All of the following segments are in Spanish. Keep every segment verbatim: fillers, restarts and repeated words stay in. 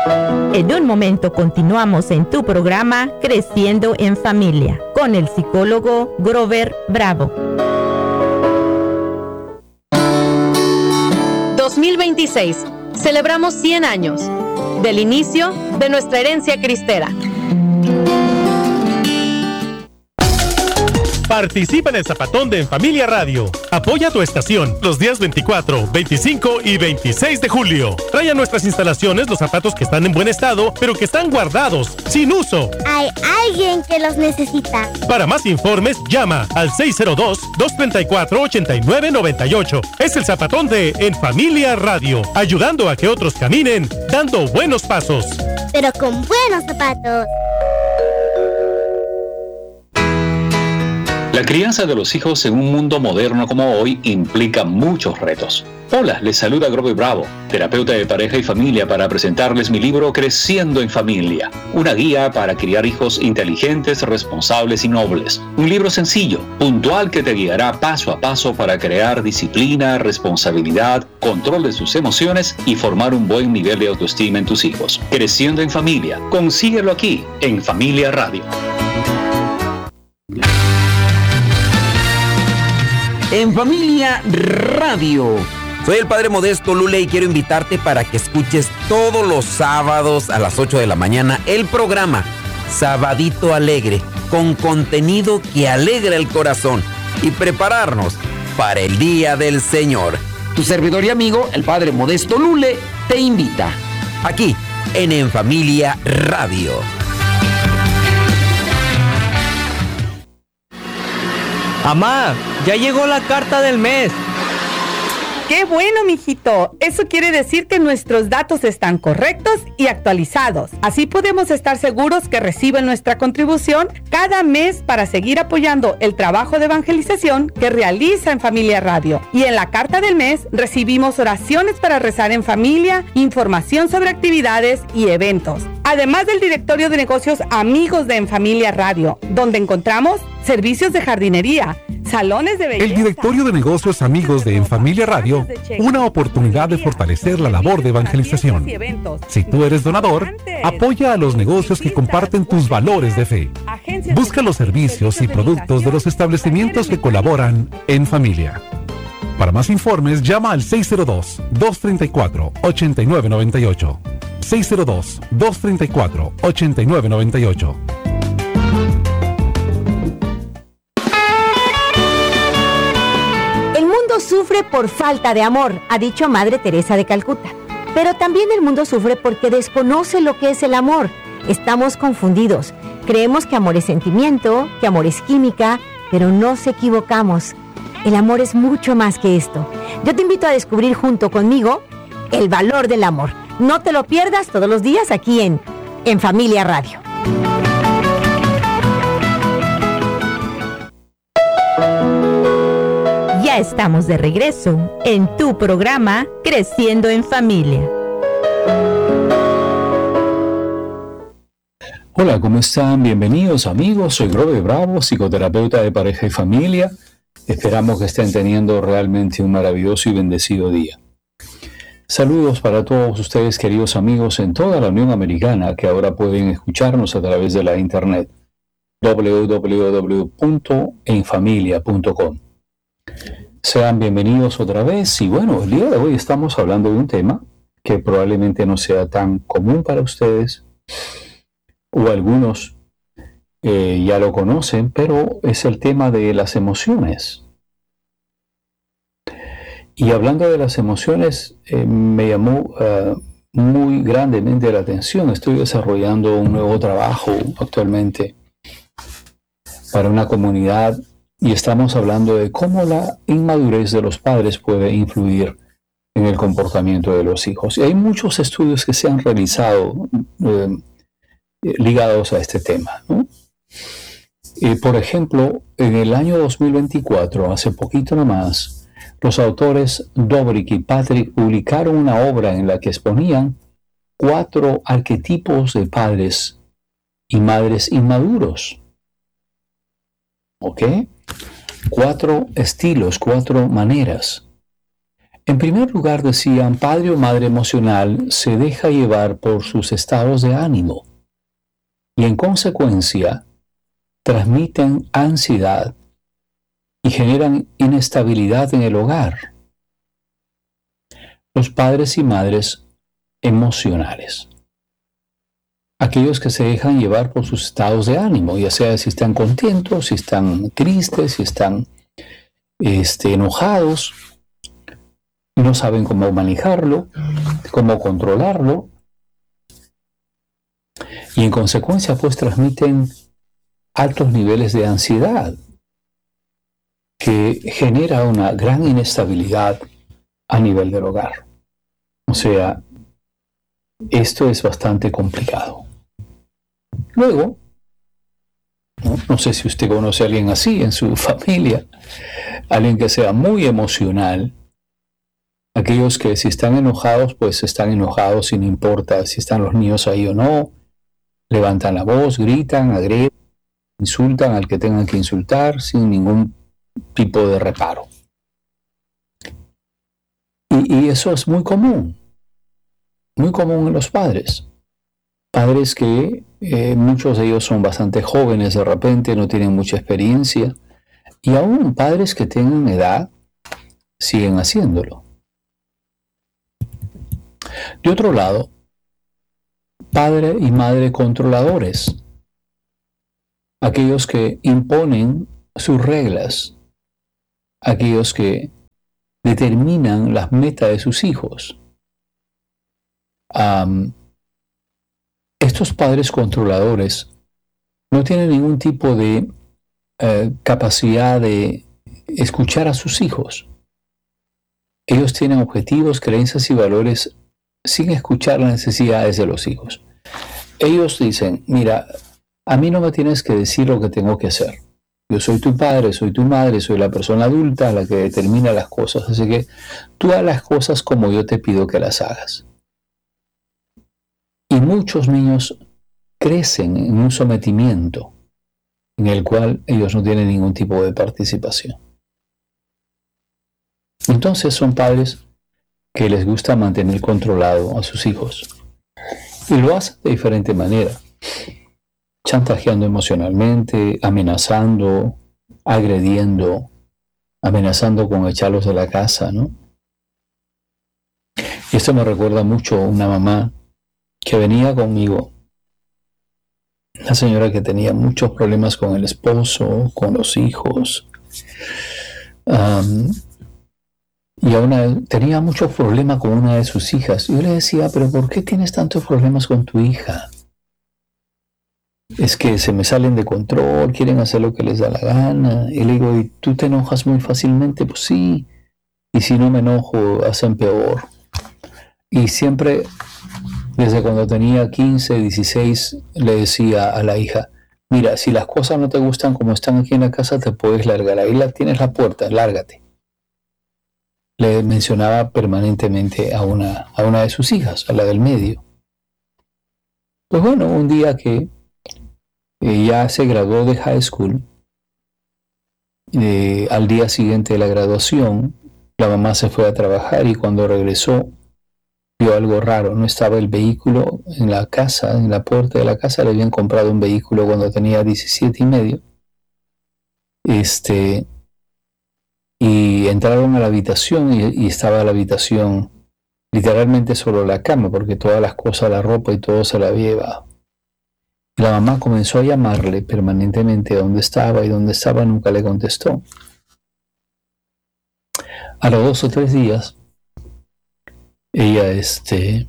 En un momento continuamos en tu programa Creciendo en Familia con el psicólogo Grover Bravo. dos mil veintiséis. Celebramos cien años del inicio de nuestra herencia cristera. Participa en el Zapatón de En Familia Radio. Apoya tu estación los días veinticuatro, veinticinco y veintiséis de julio. Trae a nuestras instalaciones los zapatos que están en buen estado, pero que están guardados, sin uso. Hay alguien que los necesita. Para más informes, llama al seis cero dos, dos tres cuatro, ocho nueve nueve ocho. Es el Zapatón de En Familia Radio, ayudando a que otros caminen, dando buenos pasos. Pero con buenos zapatos. La crianza de los hijos en un mundo moderno como hoy implica muchos retos. Hola, les saluda Grover Bravo, terapeuta de pareja y familia, para presentarles mi libro Creciendo en Familia, una guía para criar hijos inteligentes, responsables y nobles. Un libro sencillo, puntual, que te guiará paso a paso para crear disciplina, responsabilidad, control de sus emociones y formar un buen nivel de autoestima en tus hijos. Creciendo en Familia, consíguelo aquí, en Familia Radio. En Familia Radio. Soy el Padre Modesto Lule y quiero invitarte para que escuches todos los sábados a las ocho de la mañana el programa Sabadito Alegre, con contenido que alegra el corazón, y prepararnos para el Día del Señor. Tu servidor y amigo, el Padre Modesto Lule, te invita aquí en En Familia Radio. Amá, ya llegó la carta del mes. ¡Qué bueno, mijito! Eso quiere decir que nuestros datos están correctos y actualizados. Así podemos estar seguros que reciben nuestra contribución cada mes para seguir apoyando el trabajo de evangelización que realiza En Familia Radio. Y en la carta del mes recibimos oraciones para rezar en familia, información sobre actividades y eventos. Además del directorio de negocios Amigos de En Familia Radio, donde encontramos servicios de jardinería, salones de belleza. El directorio de negocios Amigos de En Familia Radio, una oportunidad de fortalecer la labor de evangelización. Si tú eres donador, apoya a los negocios que comparten tus valores de fe. Busca los servicios y productos de los establecimientos que colaboran en familia. Para más informes, llama al seis cero dos, dos tres cuatro, ocho nueve nueve ocho. seis cero dos, dos tres cuatro, ocho nueve nueve ocho. El mundo sufre por falta de amor, ha dicho Madre Teresa de Calcuta. Pero también el mundo sufre porque desconoce lo que es el amor. Estamos confundidos. Creemos que amor es sentimiento, que amor es química, pero nos equivocamos. El amor es mucho más que esto. Yo te invito a descubrir junto conmigo el valor del amor. No te lo pierdas todos los días aquí en En Familia Radio. Ya estamos de regreso en tu programa Creciendo en Familia. Hola, ¿cómo están? Bienvenidos, amigos. Soy Grover Bravo, psicoterapeuta de pareja y familia. Esperamos que estén teniendo realmente un maravilloso y bendecido día. Saludos para todos ustedes, queridos amigos, en toda la Unión Americana, que ahora pueden escucharnos a través de la internet doble u doble u doble u punto en familia punto com. Sean bienvenidos otra vez. Y bueno, el día de hoy estamos hablando de un tema que probablemente no sea tan común para ustedes, o algunos eh, ya lo conocen, pero es el tema de las emociones. Y hablando de las emociones, eh, me llamó uh, muy grandemente la atención. Estoy desarrollando un nuevo trabajo actualmente para una comunidad y estamos hablando de cómo la inmadurez de los padres puede influir en el comportamiento de los hijos. Y hay muchos estudios que se han realizado eh, ligados a este tema, ¿no? Eh, por ejemplo, en el año dos mil veinticuatro, hace poquito nomás, los autores Dobrik y Patrick publicaron una obra en la que exponían cuatro arquetipos de padres y madres inmaduros. ¿Ok? Cuatro estilos, cuatro maneras. En primer lugar, decían, padre o madre emocional se deja llevar por sus estados de ánimo y en consecuencia transmiten ansiedad y generan inestabilidad en el hogar. Los padres y madres emocionales. Aquellos que se dejan llevar por sus estados de ánimo, ya sea si están contentos, si están tristes, si están este, enojados, no saben cómo manejarlo, cómo controlarlo, y en consecuencia pues transmiten altos niveles de ansiedad que genera una gran inestabilidad a nivel del hogar. O sea, esto es bastante complicado. Luego, ¿no? no sé si usted conoce a alguien así en su familia, alguien que sea muy emocional, aquellos que si están enojados, pues están enojados y no importa si están los niños ahí o no, levantan la voz, gritan, agreden, insultan al que tengan que insultar sin ningún tipo de reparo. Y, y eso es muy común, muy común en los padres. Padres que eh, muchos de ellos son bastante jóvenes de repente, no tienen mucha experiencia, y aún padres que tengan edad siguen haciéndolo. De otro lado, padre y madre controladores, aquellos que imponen sus reglas, aquellos que determinan las metas de sus hijos. Um, estos padres controladores no tienen ningún tipo de uh, capacidad de escuchar a sus hijos. Ellos tienen objetivos, creencias y valores sin escuchar las necesidades de los hijos. Ellos dicen, mira, a mí no me tienes que decir lo que tengo que hacer. Yo soy tu padre, soy tu madre, soy la persona adulta la que determina las cosas, así que tú haz las cosas como yo te pido que las hagas. Y muchos niños crecen en un sometimiento en el cual ellos no tienen ningún tipo de participación. Entonces son padres que les gusta mantener controlado a sus hijos. Y lo hacen de diferente manera. Chantajeando emocionalmente, amenazando, agrediendo, amenazando con echarlos de la casa, ¿no? Y esto me recuerda mucho a una mamá que venía conmigo, una señora que tenía muchos problemas con el esposo, con los hijos, um, y a una, tenía muchos problemas con una de sus hijas. Yo le decía, pero ¿por qué tienes tantos problemas con tu hija? Es que se me salen de control, quieren hacer lo que les da la gana. Y le digo, ¿y tú te enojas muy fácilmente? Pues sí. Y si no me enojo, hacen peor. Y siempre, desde cuando tenía quince, dieciséis, le decía a la hija, mira, si las cosas no te gustan como están aquí en la casa, te puedes largar. Ahí la, tienes la puerta, lárgate. Le mencionaba permanentemente a una, a una de sus hijas, a la del medio. Pues bueno, un día que ella se graduó de high school, eh, al día siguiente de la graduación, la mamá se fue a trabajar y cuando regresó vio algo raro. No estaba el vehículo en la casa, en la puerta de la casa. Le habían comprado un vehículo cuando tenía diecisiete y medio. Este, y entraron a la habitación y, y estaba la habitación literalmente solo la cama, porque todas las cosas, la ropa y todo se la había llevado. La mamá comenzó a llamarle permanentemente a dónde estaba y dónde estaba, nunca le contestó. A los dos o tres días, ella este,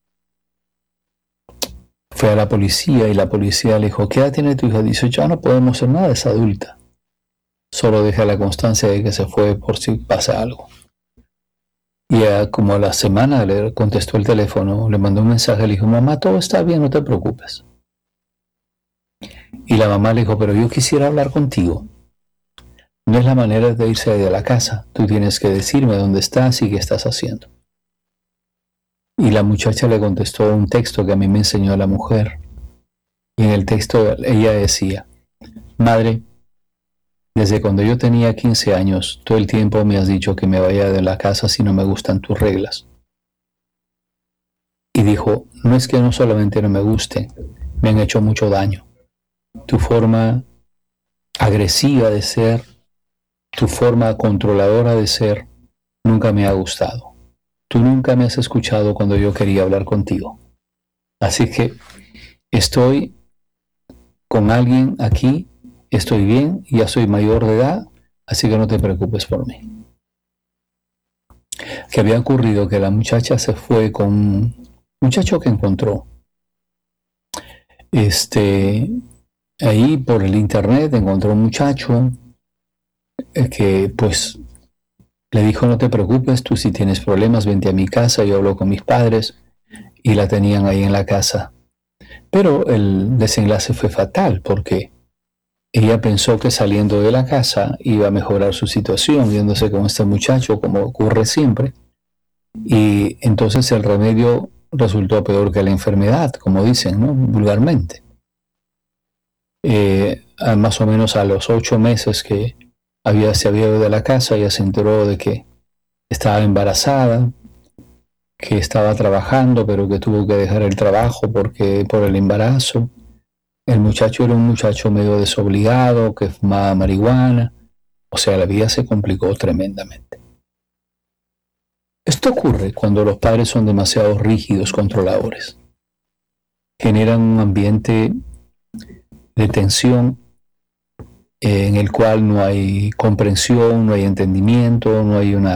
fue a la policía y la policía le dijo, ¿qué edad tiene tu hija? dieciocho, ah, no podemos hacer nada, es adulta. Solo deja la constancia de que se fue por si pasa algo. Y a, como a la semana le contestó el teléfono, le mandó un mensaje, le dijo, mamá, todo está bien, no te preocupes. Y la mamá le dijo, pero yo quisiera hablar contigo. No es la manera de irse de la casa. Tú tienes que decirme dónde estás y qué estás haciendo. Y la muchacha le contestó un texto que a mí me enseñó la mujer. Y en el texto ella decía, madre, Desde cuando yo tenía quince años, todo el tiempo me has dicho que me vaya de la casa si no me gustan tus reglas. Y dijo, no es que no solamente no me gusten, me han hecho mucho daño. Tu forma agresiva de ser, tu forma controladora de ser, nunca me ha gustado. Tú nunca me has escuchado cuando yo quería hablar contigo. Así que estoy con alguien aquí, estoy bien, ya soy mayor de edad, así que no te preocupes por mí. Que había ocurrido que la muchacha se fue con un muchacho que encontró. Este, ahí por el internet encontró un muchacho que pues le dijo, no te preocupes, tú si tienes problemas, vente a mi casa, yo hablo con mis padres, y la tenían ahí en la casa. Pero el desenlace fue fatal porque ella pensó que saliendo de la casa iba a mejorar su situación, viéndose con este muchacho, como ocurre siempre, y entonces el remedio resultó peor que la enfermedad, como dicen, ¿no? Vulgarmente. Eh, más o menos a los ocho meses que había, se había ido de la casa, ella se enteró de que estaba embarazada, que estaba trabajando, pero que tuvo que dejar el trabajo porque, por el embarazo. El muchacho era un muchacho medio desobligado, que fumaba marihuana, o sea, la vida se complicó tremendamente. Esto ocurre cuando los padres son demasiado rígidos, controladores. Generan un ambiente de tensión en el cual no hay comprensión, no hay entendimiento, no hay una